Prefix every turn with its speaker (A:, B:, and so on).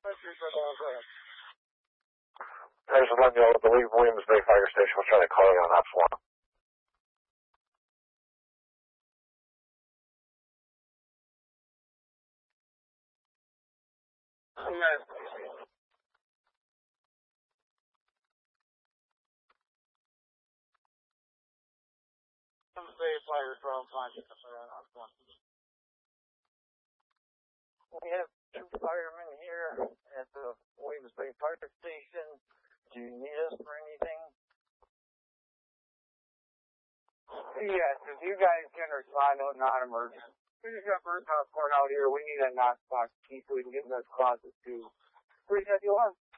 A: I just let you know the Williams Bay Fire Station was trying to call you on Ops 1. Fire from contact on Ops 1. We have 2 firemen here at the Williams Bay Fire Station. Do you need us for anything? Yes, if you guys can respond to non-emergency. We just got burnt house corn out here. We need a knock box key so we can get in this closet too. 351.